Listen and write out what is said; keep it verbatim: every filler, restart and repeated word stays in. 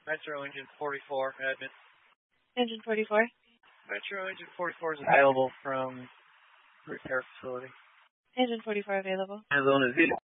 Metro Engine forty-four, admin. Engine forty-four. Metro Engine forty-four is available from repair facility. Engine forty-four available. Arizona Zeta.